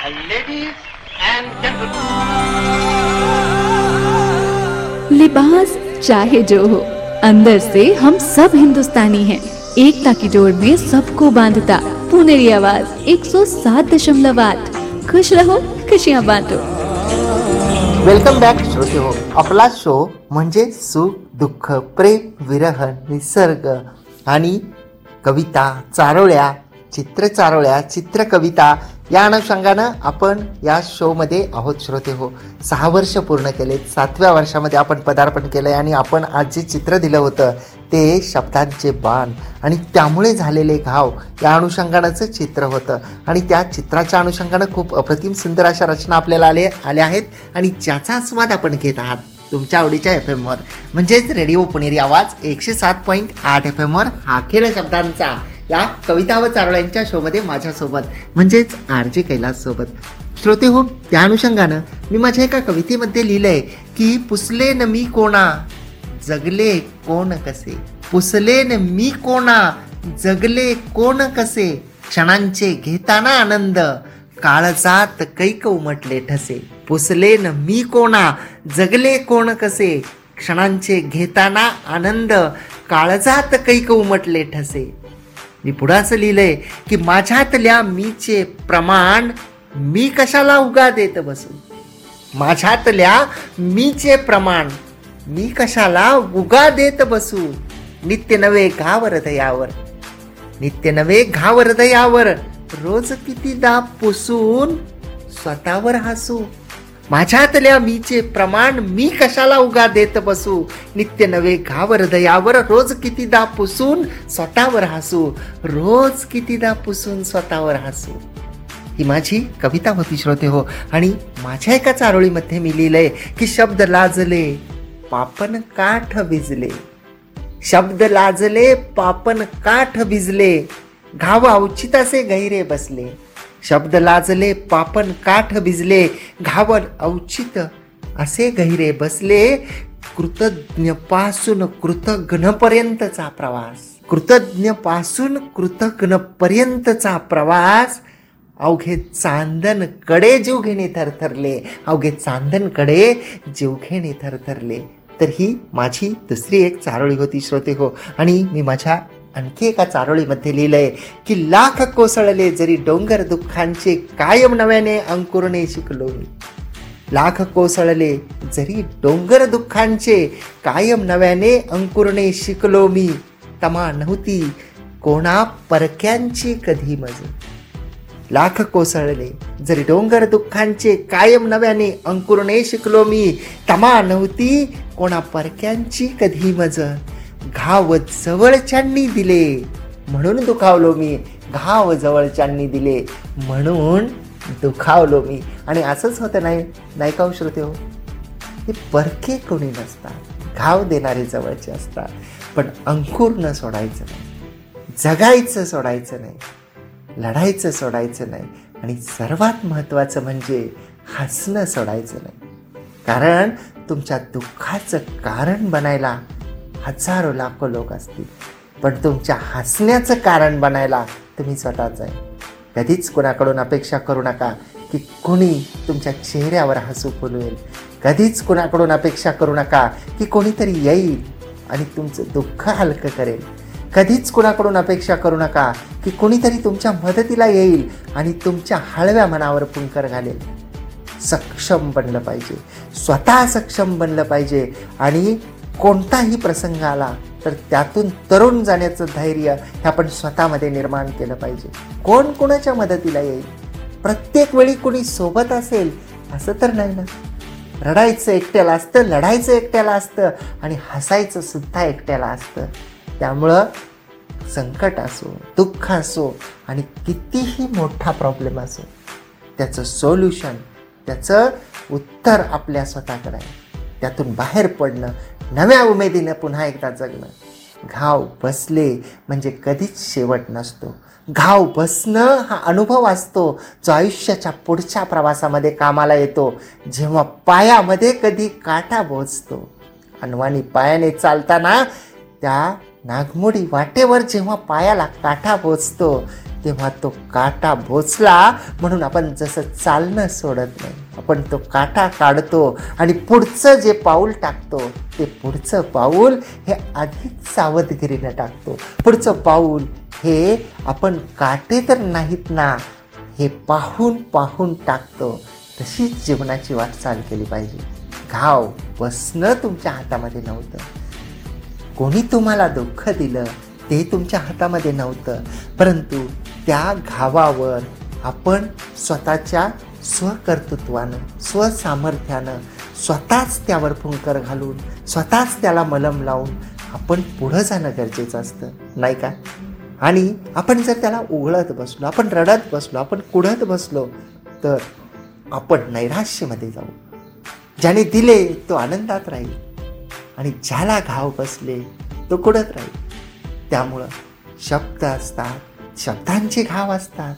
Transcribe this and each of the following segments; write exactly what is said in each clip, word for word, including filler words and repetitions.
Ladies and gentlemen. लिबास चाहे जो हो, अंदर से हम सब हिंदुस्तानी हैं। एकता की डोर में सबको बांधता पुनेरी आवाज एक सौ सात दशमलव आठ। खुश रहो, खुशियां बांटो। वेलकम बॅक श्रोते हो. आपला शो म्हणजे सुख दुःख प्रेम विरह निसर्ग आणि कविता चारोळ्या चित्र चारोळ्या चित्र कविता या अनुषंगानं आपण या शोमध्ये आहोत श्रोते हो. सहा वर्ष पूर्ण केले. सातव्या वर्षामध्ये आपण पदार्पण केलं आहे आणि आपण आज जे चित्र दिलं होतं ते शब्दांचे बाण आणि त्यामुळे झालेले घाव या अनुषंगानाचं चित्र होतं आणि त्या चित्राच्या अनुषंगानं खूप अप्रतिम सुंदर अशा रचना आपल्याला आले आल्या आहेत आणि ज्याचा आस्वाद आपण घेत आहात तुमच्या आवडीच्या एफ एमवर म्हणजेच रेडिओ पुणेरी आवाज एकशे सात पॉईंट आठ एफ एमवर हा खेळ शब्दांचा या कविता व चारोळ्यांच्या शोमध्ये माझ्यासोबत म्हणजेच आर जे कैलास सोबत. श्रोते हो, त्या अनुषंगानं मी माझ्या एका कवितेमध्ये लिहिलंय की पुसले न मी कोणा जगले कोण कसे, पुसले न मी कोणा जगले कोण कसे, क्षणांचे घेताना आनंद काळजात कैक उमटले ठसे. पुसले न मी कोणा जगले कोण कसे, क्षणांचे घेताना आनंद काळजात कैक उमटले ठसे. मी पुढं असं लिहिलंय की माझ्यातल्या मीचे प्रमाण मी कशाला उगा देत बसू, माझ्यातल्या मीचे प्रमाण मी कशाला उगा देत बसू. नित्य नवे घाव हृदयावर, नित्य नवे घाव हृदयावर, रोज कितीदा पुसून स्वतःवर हसू. माझ्यातल्या मीचे प्रमाण मी कशाला उगा देत बसू, नित्य नवे घाव हृदयावर, रोज कितीदा पुसून स्वतःवर हसू, रोज कितीदा पुसून स्वतःवर हसू. ही माझी कविता होती श्रोते हो. आणि माझ्या एका चारोळीमध्ये मी लिहिलंय की शब्द लाजले पापन काठ भिजले, शब्द लाजले पापन काठ भिजले, घाव अवचिताचे गहिरे बसले. शब्द लाजले पापन काठ भिजले, घाव अवचित असे गहिरे बसले. कृतज्ञ पासून कृतघ्न पर्यंतचा प्रवास, कृतज्ञ पासून कृतघ्न पर्यंतचा प्रवास, अवघे चांदन कडे जीव घेणे थरथरले, अवघे चांदन कडे जीव घेणे थरथरले. तर ही माझी दुसरी एक चारोळी होती श्रोते हो. आणि मी माझ्या आणखी एका चारोळीमध्ये लिहिलंय की लाख कोसळले जरी डोंगर दुःखांचे, कायम नव्याने अंकुरणे शिकलो मी. लाख कोसळले जरी डोंगर दुःखांचे, कायम नव्याने अंकुरणे शिकलो मी. तमा नव्हती कोणा परक्यांची कधी मज, लाख कोसळले जरी डोंगर दुःखांचे, कायम नव्याने अंकुरणे शिकलो मी. तमा नव्हती कोणा परक्यांची कधी मज, घाव जवळच्यांनी दिले म्हणून दुखावलो मी, घाव जवळच्यांनी दिले म्हणून दुखावलो मी. आणि असंच होतं नाही नाही का श्रोते हो. हे परके कोणी नसतात, घाव देणारे जवळचे असतात. पण अंकुर न सोडायचं नाही, जगायचं सोडायचं नाही, लढायचं सोडायचं नाही आणि सर्वात महत्त्वाचं म्हणजे हसणं सोडायचं नाही. कारण तुमच्या दुःखाचं कारण बनायला हजारो लाखो लोक असतील, पण तुमच्या हसण्याचं कारण बनायला तुम्ही स्वतःच आहे. कधीच कोणाकडून अपेक्षा करू नका की कोणी तुमच्या चेहऱ्यावर हसू फुलवेल. कधीच कोणाकडून अपेक्षा करू नका की कोणीतरी येईल आणि तुमचं दुःख हलकं करेल. कधीच कोणाकडून अपेक्षा करू नका की कोणीतरी तुमच्या मदतीला येईल आणि तुमच्या हळव्या मनावर फुंकर घालेल. सक्षम बनलं पाहिजे, स्वतः सक्षम बनलं पाहिजे आणि कोणताही प्रसंग आला तर त्यातून तरुण जाण्याचं धैर्य हे आपण स्वतःमध्ये निर्माण केलं पाहिजे. कोण कोणाच्या मदतीला येईल, प्रत्येक वेळी कोणी सोबत असेल असं तर नाही ना. रडायचं एकट्याला असतं, लढायचं एकट्याला असतं आणि हसायचं सुद्धा एकट्याला असतं. त्यामुळं संकट असो, दुःख असो आणि कितीही मोठा प्रॉब्लेम असो, त्याचं सोल्युशन, त्याचं उत्तर आपल्या स्वतःकडे आहे. त्यातून बाहेर पडणं, नव्या उमेदीनं पुन्हा एकदा जगणं. घाव बसले म्हणजे कधीच शेवट नसतो. घाव बसणं हा अनुभव असतो जो आयुष्याच्या पुढच्या प्रवासामध्ये कामाला येतो, जेव्हा पायामध्ये कधी काटा बोचतो. अनवाणी पायाने चालताना त्या नागमोडी वाटेवर जेव्हा पायाला काटा बोचतो तेव्हा तो काटा बोचला म्हणून आपण जसं चालणं सोडत नाही, आपण तो काटा काढतो आणि पुढचं जे पाऊल टाकतो ते पुढचं पाऊल हे अधिक सावधगिरीनं टाकतो. पुढचं पाऊल हे आपण काटे तर नाहीत ना हे पाहून पाहून टाकतो. तशीच जीवनाची वाटचाल केली पाहिजे. घाव बसणं तुमच्या हातामध्ये नव्हतं, कोणी तुम्हाला दुःख दिलं ते तुमच्या हातामध्ये नव्हतं, परंतु त्या घावावर आपण स्वतःच्या स्वकर्तृत्वानं स्वसामर्थ्यानं स्वतःच त्यावर फुंकर घालून स्वतःच त्याला मलम लावून आपण पुढं जाणं गरजेचं असतं, नाही का? आणि आपण जर त्याला उघळत बसलो, आपण रडत बसलो, आपण कुढत बसलो तर आपण नैराश्यमध्ये जाऊ. ज्याने दिले तो आनंदात राहील आणि ज्याला घाव बसले तो कुढत राहील. त्यामुळं शब्द असतात, शब्दांचे घाव असतात,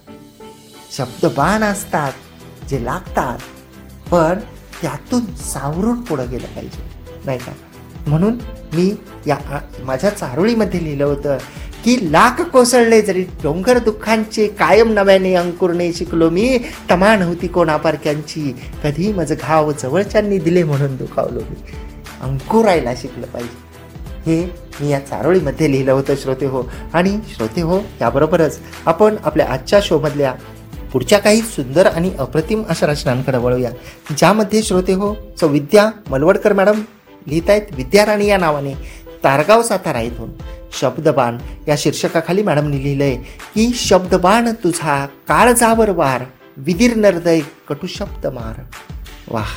शब्दबाण असतात जे लागतात, पण त्यातून सावरून पुढं गेलं पाहिजे, नाही का? म्हणून मी या माझ्या चारोळीमध्ये लिहिलं होतं की लाख कोसळले जरी डोंगर दुःखांचे, कायम नव्याने अंकुरणे शिकलो मी, तमा नव्हती कोणापारख्यांची, कधी मज घाव जवळच्यांनी दिले म्हणून दुखावलो मी. अंकुरायला शिकलं पाहिजे हे मी या चारोळीमध्ये लिहिलं होतं श्रोते हो. आणि श्रोते हो, याबरोबरच आपण आपल्या आजच्या शोमधल्या पुढच्या काही सुंदर आणि अप्रतिम अशा रचनांकडे वळूया, ज्यामध्ये श्रोते हो सौ विद्या मलवडकर मॅडम लिहित आहेत विद्याराणी या नावाने, तारगाव सातारा इथून. शब्दबाण या शीर्षकाखाली मॅडमने लिहिलंय की शब्दबाण तुझा काळजावर वार, विदीर्ण हृदय कटू शब्द मार. वाह!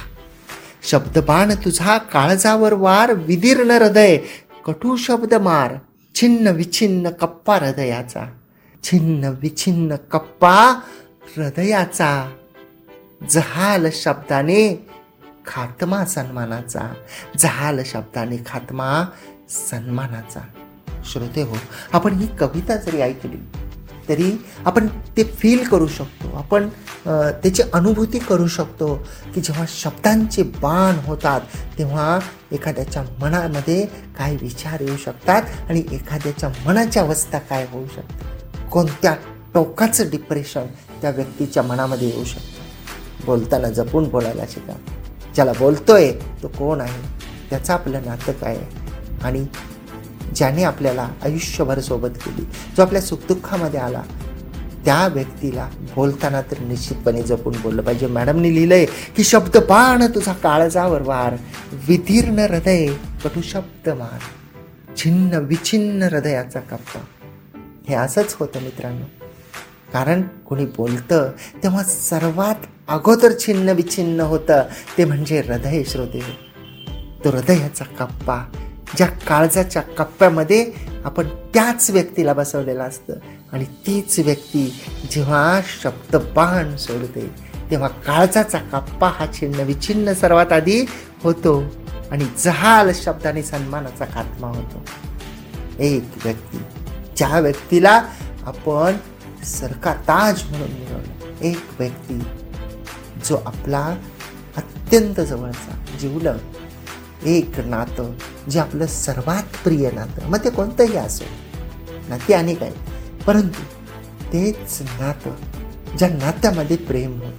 शब्दबाण तुझा काळजावर वार, विदीर्ण हृदय कटू शब्द मार, छिन्न विछिन्न कप्पा हृदयाचा, छिन्न विछिन्न कप्पा हृदयाचा, जहाल शब्दाने खात्मा सन्मानाचा, जहाल शब्दाने खात्मा सन्मानाचा. श्रोते हो, आपण ही कविता जरी ऐकली तरी आपण ते फील करू शकतो, आपण त्याची अनुभूती करू शकतो की जेव्हा शब्दांचे बाण होतात तेव्हा एखाद्याच्या मनामध्ये काय विचार येऊ शकतात आणि एखाद्याच्या मनाची अवस्था काय होऊ शकते, कोणत्या टोकाचं डिप्रेशन त्या व्यक्तीच्या मनामध्ये येऊ शकतं. बोलताना जपून बोलायला शिका. ज्याला बोलतोय तो कोण आहे, त्याचं आपलं नातं काय आहे, आणि ज्याने आपल्याला आयुष्यभर सोबत केली, जो आपल्या सुखदुःखामध्ये आला, त्या व्यक्तीला बोलताना तर निश्चितपणे जपून बोललं पाहिजे. मॅडमने लिहिलंय की शब्द बाण तुझा काळजावर वार, विदीर्ण हृदय कटू शब्द मार, छिन्न विछिन्न हृदयाचा कप्पा. हे असंच होतं मित्रांनो, कारण कोणी बोलतं तेव्हा सर्वात अगोदर छिन्न विछिन्न होतं ते म्हणजे हृदय. श्रोते, तो हृदयाचा कप्पा, ज्या काळजाच्या कप्प्यामध्ये आपण त्याच व्यक्तीला बसवलेलं असतं, आणि तीच व्यक्ती जेव्हा शब्दबाण सोडते तेव्हा काळजाचा कप्पा हा छिन्न विछिन्न सर्वात आधी होतो आणि जहाल शब्दाने सन्मानाचा खात्मा होतो. एक व्यक्ती, ज्या व्यक्तीला आपण सरका ताज म्हणून मिळवलं, एक व्यक्ती जो आपला अत्यंत जवळचा जिवलग, एक नातं जे आपलं सर्वात प्रिय नातं, मग ते कोणतंही असो, नाती अनेक आहेत, परंतु तेच नातं ज्या नात्यामध्ये प्रेम होतं,